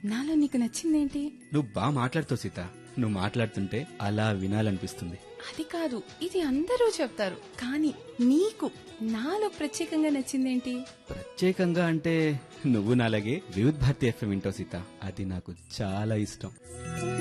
నాలో నీకు నచ్చిందేంటి? నువ్వు బాగా మాట్లాడుతావు సీత. నువ్వు మాట్లాడుతుంటే అలా వినాలనిపిస్తుంది. అది కాదు, ఇది అందరూ చెప్తారు, కానీ నీకు నాలో ప్రత్యేకంగా నచ్చిందేంటి? ప్రత్యేకంగా అంటే నువ్వు నాలాగే వివిధ్ భారతి ఎఫ్ఎం వింటావు సీత. అది నాకు చాలా ఇష్టం.